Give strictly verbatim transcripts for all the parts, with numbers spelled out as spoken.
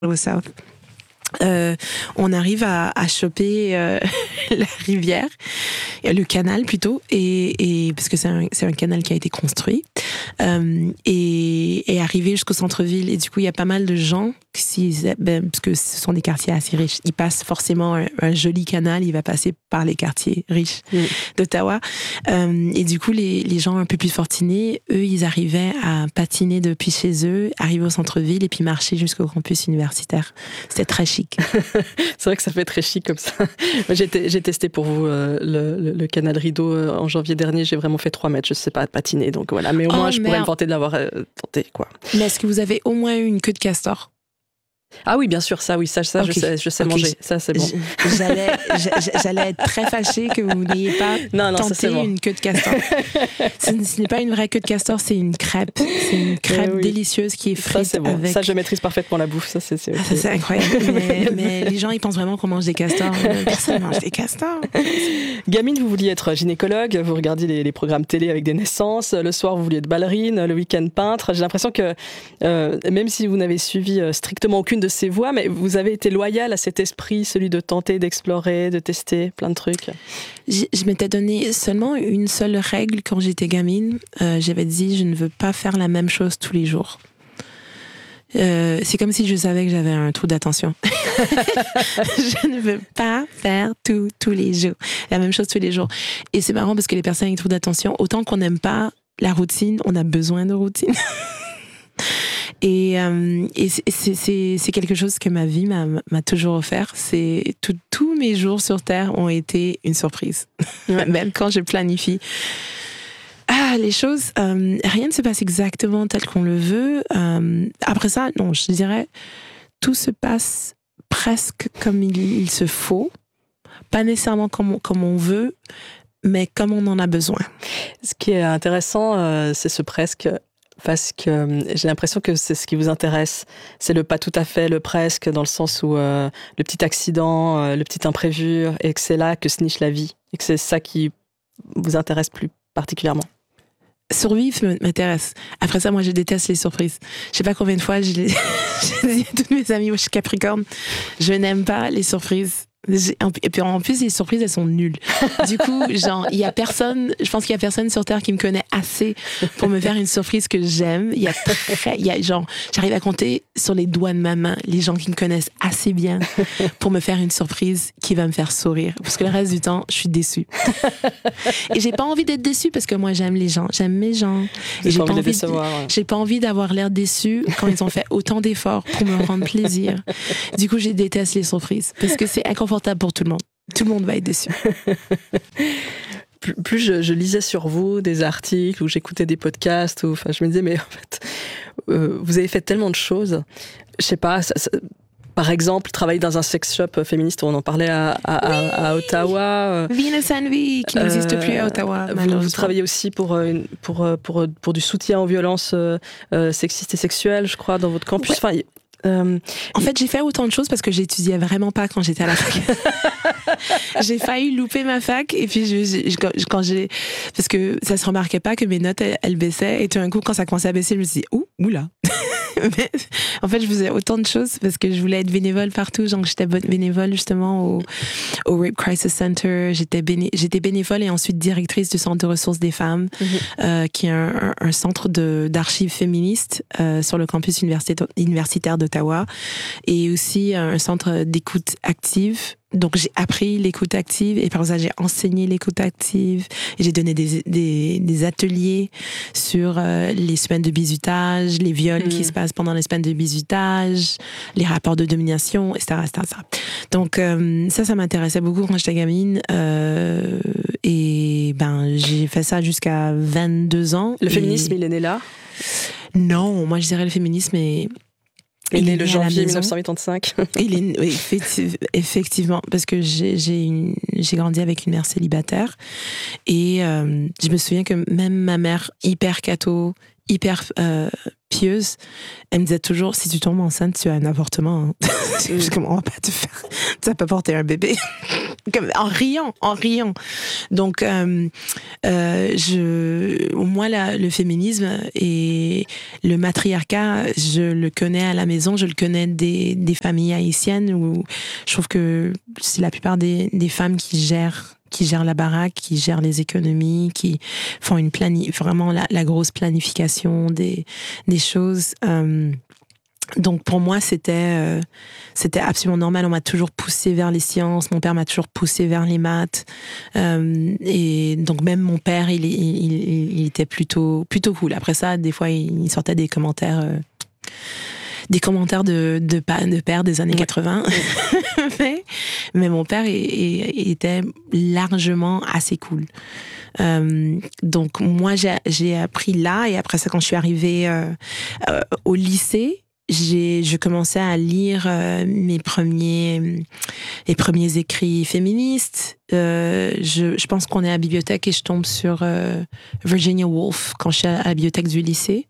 au South. Euh, on arrive à, à choper euh, la rivière, le canal plutôt, et, et parce que c'est un, c'est un canal qui a été construit, euh, et, et arriver jusqu'au centre-ville. Et du coup, il y a pas mal de gens, si, ben, parce que ce sont des quartiers assez riches, ils passent forcément un, un joli canal, il va passer par les quartiers riches mmh. d'Ottawa. Euh, et du coup, les, les gens un peu plus fortunés, eux, ils arrivaient à patiner depuis chez eux, arriver au centre-ville et puis marcher jusqu'au campus universitaire. C'était très chic. C'est vrai que ça fait très chic comme ça. J'ai, t- j'ai testé pour vous euh, le, le, le canal Rideau euh, en janvier dernier. J'ai vraiment fait trois mètres. Je ne sais pas patiner, donc voilà. Mais au oh, moins, je pourrais me vanter de l'avoir euh, tenté, quoi. Mais est-ce que vous avez au moins eu une queue de castor? Ah oui, bien sûr, ça, oui, ça, ça okay. je sais, je sais okay. manger. Ça, c'est bon. J'allais, j'allais être très fâchée que vous n'ayez pas non, non, tenté ça, bon. une queue de castor. ce, ce n'est pas une vraie queue de castor, c'est une crêpe. C'est une crêpe oui. délicieuse qui est frite. Ça, c'est bon. Avec... Ça, je maîtrise parfaitement la bouffe. Ça, c'est, c'est, ah, ça, c'est incroyable. mais, mais les gens, ils pensent vraiment qu'on mange des castors. Personne mange des castors. Gamine, vous vouliez être gynécologue. Vous regardiez les, les programmes télé avec des naissances. Le soir, vous vouliez être ballerine. Le week-end, peintre. J'ai l'impression que euh, même si vous n'avez suivi euh, strictement aucune de ces voies, mais vous avez été loyale à cet esprit, celui de tenter, d'explorer, de tester plein de trucs. Je, je m'étais donné seulement une seule règle quand j'étais gamine. Euh, j'avais dit, je ne veux pas faire la même chose tous les jours. Euh, c'est comme si je savais que j'avais un trou d'attention. Je ne veux pas faire tout, tous les jours. La même chose tous les jours. Et c'est marrant parce que les personnes avec trou d'attention, autant qu'on n'aime pas la routine, on a besoin de routine. Et, euh, et c'est, c'est, c'est quelque chose que ma vie m'a, m'a toujours offert. C'est tout, tous mes jours sur Terre ont été une surprise. Ouais. Même quand je planifie ah, les choses, euh, rien ne se passe exactement tel qu'on le veut. Euh, après ça, non, je dirais, tout se passe presque comme il, il se faut. Pas nécessairement comme on, comme on veut, mais comme on en a besoin. Ce qui est intéressant, euh, c'est ce presque... Parce que euh, j'ai l'impression que c'est ce qui vous intéresse. C'est le pas tout à fait, le presque, dans le sens où euh, le petit accident, euh, le petit imprévu, et que c'est là que se niche la vie. Et que c'est ça qui vous intéresse plus particulièrement. Survivre m'intéresse. Après ça, moi, je déteste les surprises. Je sais pas combien de fois je l'ai je dis à toutes mes amies, moi, je suis Capricorne, je n'aime pas les surprises. Et puis en plus, les surprises, elles sont nulles. Du coup, genre, il y a personne, je pense qu'il y a personne sur Terre qui me connaît assez pour me faire une surprise que j'aime. Il y a très, il y a genre, j'arrive à compter sur les doigts de ma main les gens qui me connaissent assez bien pour me faire une surprise qui va me faire sourire. Parce que le reste du temps, je suis déçue. Et j'ai pas envie d'être déçue parce que moi, j'aime les gens, j'aime mes gens. Et j'ai pas, pas envie de décevoir, ouais. J'ai pas envie d'avoir l'air déçue quand ils ont fait autant d'efforts pour me rendre plaisir. Du coup, je déteste les surprises parce que c'est inconfortable pour tout le monde. Tout le monde va être déçu. plus, plus je, je lisais sur vous des articles ou j'écoutais des podcasts, ou, enfin, je me disais, mais en fait, euh, vous avez fait tellement de choses. Je sais pas, ça, ça, par exemple, travailler dans un sex shop féministe, on en parlait à, à, oui. à, à Ottawa. Venus Envy, qui n'existe euh, plus à Ottawa. Vous, vous travaillez aussi pour, pour, pour, pour du soutien aux violences euh, sexistes et sexuelles, je crois, dans votre campus. Ouais. Enfin, Euh, en fait, j'ai fait autant de choses parce que j'étudiais vraiment pas quand j'étais à la fac. J'ai failli louper ma fac et puis je, je, quand j'ai, parce que ça se remarquait pas que mes notes elles, elles baissaient et tout d'un coup quand ça commençait à baisser, je me suis dit ouh, oula. Mais, en fait, je faisais autant de choses parce que je voulais être bénévole partout. Donc, j'étais bénévole justement au, au Rape Crisis Center. J'étais, béné, j'étais bénévole et ensuite directrice du Centre de ressources des femmes, mm-hmm. euh, qui est un, un centre de, d'archives féministes euh, sur le campus universitaire, universitaire d'Ottawa, et aussi un centre d'écoute active. Donc, j'ai appris l'écoute active et par ça, j'ai enseigné l'écoute active et j'ai donné des, des, des ateliers sur euh, les semaines de bizutage, les viols mmh. qui se passent pendant les semaines de bizutage, les rapports de domination, et cetera et cetera. Donc, euh, ça, ça m'intéressait beaucoup quand j'étais gamine euh, et ben, j'ai fait ça jusqu'à vingt-deux ans. Le et... féminisme, il est né là ? Non, moi, je dirais le féminisme est... Il est né le janvier dix-neuf cent quatre-vingt-cinq. Il est, oui, effectivement, parce que j'ai, j'ai, une, j'ai grandi avec une mère célibataire et euh, je me souviens que même ma mère, hyper catho, hyper euh, pieuse, elle me disait toujours, si tu tombes enceinte, tu as un avortement. Hein. Je suis comme, on va pas te faire, tu vas pas porter un bébé. comme en riant, en riant. Donc, euh, euh, je, moi, la, le féminisme et le matriarcat, je le connais à la maison, je le connais des, des familles haïtiennes où je trouve que c'est la plupart des, des femmes qui gèrent qui gèrent la baraque, qui gèrent les économies, qui font une plani- vraiment la, la grosse planification des, des choses. Euh, donc pour moi, c'était, euh, c'était absolument normal. On m'a toujours poussé vers les sciences, mon père m'a toujours poussé vers les maths. Euh, et donc même mon père, il, il, il, il était plutôt, plutôt cool. Après ça, des fois, il sortait des commentaires... Euh, des commentaires de, de, de père des années quatre-vingts. mais, mais mon père est, est, était largement assez cool. Euh, donc moi, j'ai, j'ai appris là, et après ça, quand je suis arrivée euh, euh, au lycée, j'ai, je commençais à lire euh, mes premiers, mes premiers écrits féministes. Euh, je, je pense qu'on est à la bibliothèque et je tombe sur euh, Virginia Woolf quand je suis à la bibliothèque du lycée.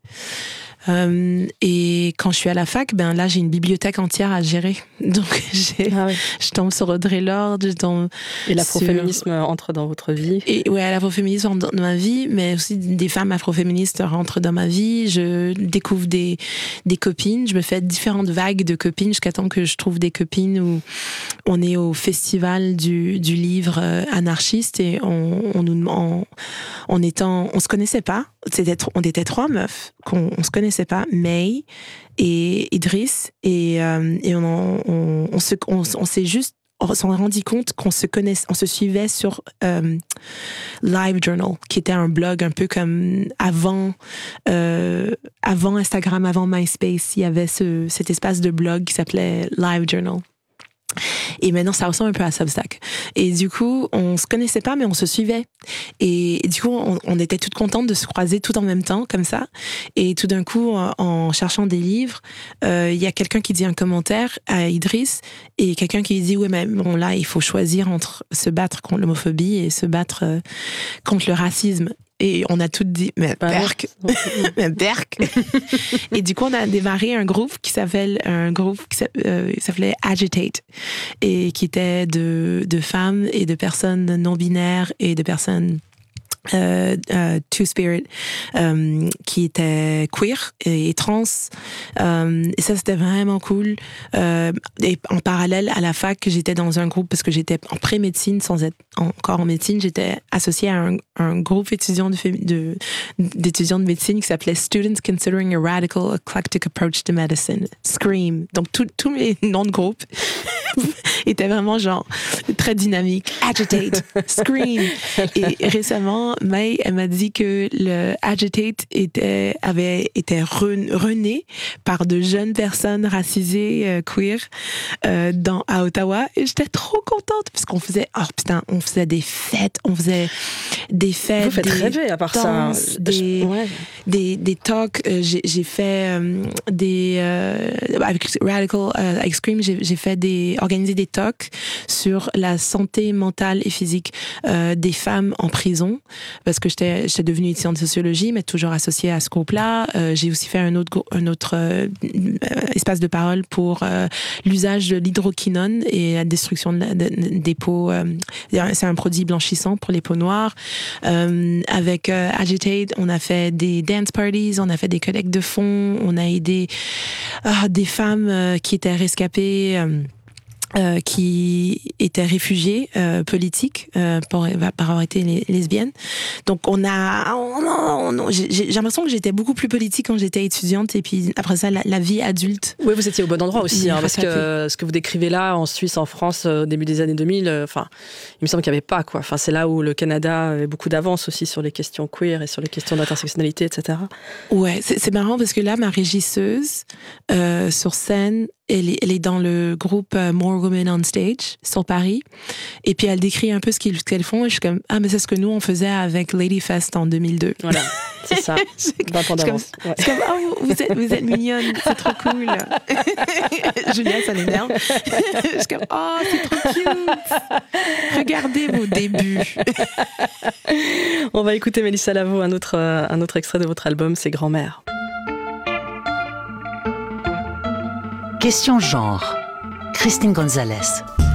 Euh, et quand je suis à la fac, ben là j'ai une bibliothèque entière à gérer. Donc j'ai, ah oui. je tombe sur Audre Lorde, je tombe et l'afroféminisme sur... entre dans votre vie. Et ouais, l'afroféminisme entre dans ma vie, mais aussi des femmes afroféministes rentrent dans ma vie. Je découvre des des copines, je me fais différentes vagues de copines jusqu'à temps que je trouve des copines où on est au festival du du livre anarchiste et on on nous on, on étant on se connaissait pas, c'était on était trois meufs qu'on on se connaissait pas, May et Idriss, et, euh, et on, on, on, se, on, on s'est juste on s'en rendu compte qu'on se connaissait, on se suivait sur euh, LiveJournal, qui était un blog un peu comme avant, euh, avant Instagram, avant MySpace, il y avait ce, cet espace de blog qui s'appelait LiveJournal. Et maintenant, ça ressemble un peu à Substack. Et du coup, on se connaissait pas, mais on se suivait. Et, et du coup, on, on était toutes contentes de se croiser tout en même temps, comme ça. Et tout d'un coup, en, en cherchant des livres, il euh, y a quelqu'un qui dit un commentaire à Idriss et quelqu'un qui dit, oui, mais bon, là, il faut choisir entre se battre contre l'homophobie et se battre euh, contre le racisme. Et on a toutes dit, mais berk, mais berk. Et du coup, on a démarré un groupe qui s'appelle, un groupe qui s'appelait Agitate, et qui était de, de femmes et de personnes non-binaires et de personnes Euh, euh, Two-Spirit, euh, qui était queer et, et trans. Euh, et ça, c'était vraiment cool. Euh, et en parallèle, à la fac, j'étais dans un groupe, parce que j'étais en pré-médecine, sans être encore en médecine, j'étais associée à un, un groupe étudiant de, de, d'étudiants de médecine qui s'appelait Students Considering a Radical Eclectic Approach to Medicine, SCREAM. Donc, tous mes noms de groupe étaient vraiment genre très dynamiques. Agitate, Scream. Et récemment, May, elle m'a dit que le Agitate était, avait été rené par de jeunes personnes racisées, euh, queer, euh, dans, à Ottawa. Et j'étais trop contente parce qu'on faisait, oh putain, on faisait des fêtes, on faisait des fêtes. Vous faites des rêver à part danses, ça. Des, ouais. des, des talks. Euh, j'ai, j'ai fait euh, des, euh, avec Radical, euh, avec Scream, j'ai, j'ai fait des, organisé des talks sur la santé mentale et physique euh, des femmes en prison. Parce que j'étais, j'étais devenue étudiante de sociologie, mais toujours associée à ce groupe-là. Euh, j'ai aussi fait un autre, un autre euh, espace de parole pour euh, l'usage de l'hydroquinone et la destruction de la, de, des peaux. Euh, c'est un produit blanchissant pour les peaux noires. Euh, avec euh, Agitate, on a fait des dance parties, on a fait des collectes de fonds, on a aidé euh, des femmes euh, qui étaient rescapées. Euh, Euh, qui étaient réfugiées euh, politiques euh, pour, par avoir été les, lesbiennes. Donc on a, on, on, j'ai, j'ai l'impression que j'étais beaucoup plus politique quand j'étais étudiante, et puis après ça la, la vie adulte. Oui, vous étiez au bon endroit aussi, hein, parce que ce que vous décrivez là en Suisse, en France, au début des années deux mille, enfin, euh, il me semble qu'il n'y avait pas quoi. Enfin, c'est là où le Canada avait beaucoup d'avance aussi sur les questions queer et sur les questions d'intersectionnalité, et cetera. Ouais, c'est, c'est marrant parce que là, ma régisseuse euh, sur scène, Elle est, elle est dans le groupe euh, More Women on Stage sur Paris. Et puis elle décrit un peu ce, qu'ils, ce qu'elles font. Et je suis comme, ah, mais c'est ce que nous, on faisait avec Ladyfest en deux mille deux. Voilà, c'est ça. vingt ans d'avance. C'est comme, ouais. C'est comme oh, vous êtes, vous êtes mignonne, c'est trop cool. Julia, ça l'énerve. Je suis comme, oh, c'est trop cute. Regardez vos débuts. On va écouter Mélissa Lavo, un autre, un autre extrait de votre album, c'est Grand-mère. Question genre, Christine Gonzalez.